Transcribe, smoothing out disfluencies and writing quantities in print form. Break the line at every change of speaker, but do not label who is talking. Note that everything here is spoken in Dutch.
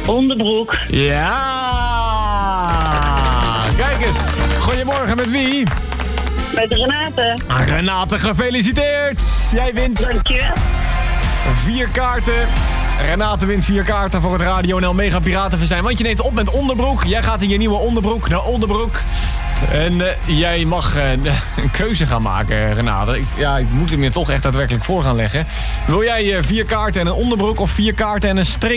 Onderbroek.
Ja! Kijk eens. Goedemorgen, met wie?
Met Renate.
Renate, gefeliciteerd. Jij wint
Dankjewel.
4 kaarten. Renate wint 4 kaarten voor het Radio NL Mega Piratenfestijn. Want je neemt op met onderbroek. Jij gaat in je nieuwe onderbroek naar onderbroek. En jij mag een keuze gaan maken, Renate. Ik moet hem je toch echt daadwerkelijk voor gaan leggen. Wil jij 4 kaarten en een onderbroek of 4 kaarten en een string?